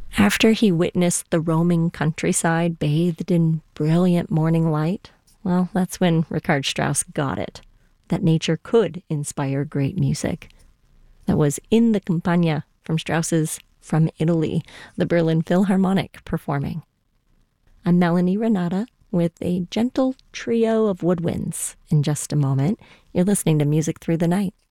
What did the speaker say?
After he witnessed the roaming countryside bathed in brilliant morning light, well, that's when Richard Strauss got it, that nature could inspire great music. That was in the Campagna from Strauss's From Italy, the Berlin Philharmonic performing. I'm Melanie Renata with a gentle trio of woodwinds. In just a moment, you're listening to Music Through the Night.